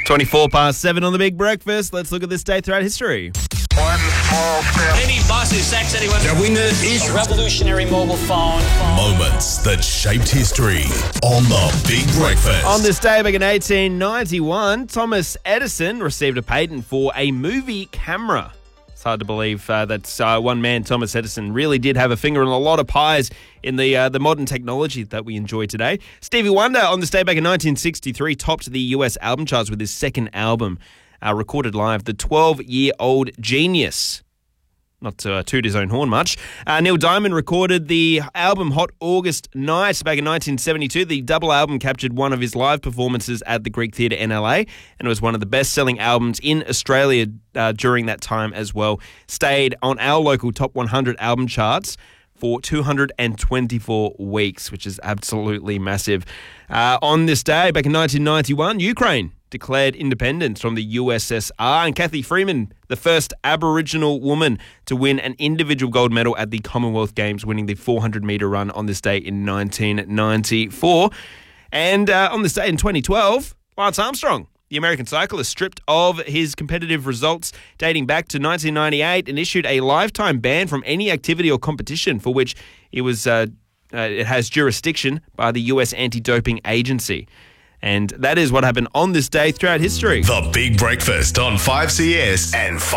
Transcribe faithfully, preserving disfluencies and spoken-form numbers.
twenty-four past seven on the Big Breakfast. Let's look at this day throughout history. One small step. Any bus who sacks anyone. The winner is A revolutionary mobile phone. Moments that shaped history on the Big Breakfast. On this day back in eighteen ninety-one, Thomas Edison received a patent for a movie camera. It's hard to believe uh, that uh, one man, Thomas Edison, really did have a finger in a lot of pies in the uh, the modern technology that we enjoy today. Stevie Wonder, on this day back in nineteen sixty-three, topped the U S album charts with his second album, uh, recorded live, The twelve-Year-Old Genius. Not to uh, toot his own horn much. Uh, Neil Diamond recorded the album Hot August Night back in nineteen seventy-two. The double album captured one of his live performances at the Greek Theatre in L A, and it was one of the best-selling albums in Australia uh, during that time as well. Stayed on our local top one hundred album charts for two hundred twenty-four weeks, which is absolutely massive. Uh, on this day, back in nineteen ninety-one, Ukraine declared independence from the U S S R, and Kathy Freeman, the first Aboriginal woman to win an individual gold medal at the Commonwealth Games, winning the four hundred metre run on this day in nineteen ninety-four. And uh, on this day in twenty twelve, Lance Armstrong, the American cyclist, stripped of his competitive results dating back to nineteen ninety-eight and issued a lifetime ban from any activity or competition for which it was uh, uh, it has jurisdiction by the U S Anti-Doping Agency. And that is what happened on this day throughout history. The Big Breakfast on five C S and